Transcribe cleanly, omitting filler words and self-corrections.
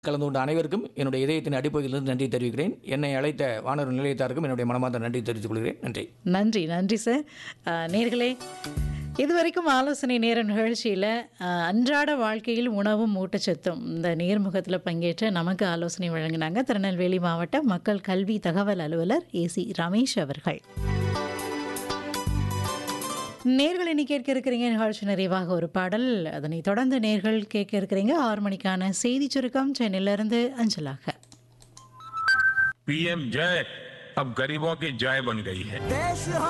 கலந்து கொண்ட அனைவருக்கும் என்னுடைய இதயத்தின் அடிப்பகுதியிலிருந்து நன்றி தெரிவிக்கிறேன். என்னை அழைத்த வானொலி நிலையத்தாருக்கும் என்னுடைய மனமார்ந்த நன்றி தெரிவித்துக் கொள்கிறேன். நன்றி. நன்றி நன்றி சார். நேர்களே, இதுவரைக்கும் ஆலோசனை நேர நிகழ்ச்சியில் அன்றாட வாழ்க்கையில் உணவும் ஊட்டச்சத்தும் இந்த நேர்முகத்தில் பங்கேற்று நமக்கு ஆலோசனை வழங்கினாங்க திருநெல்வேலி மாவட்ட மக்கள் கல்வி தகவல் அலுவலர் ஏசி ரமேஷ் அவர்கள். நேர்கள் இனி கேட்க இருக்கிறீங்க நிகழ்ச்சி நிறைவாக ஒரு பாடல். அதனை தொடர்ந்து நேர்கள் கேட்க இருக்கிறீங்க 6 மணிக்கான செய்தி சுருக்கம் சென்னையிலிருந்து அஞ்சலாக. पीएम जय अब गरीबों की जय बन गई है.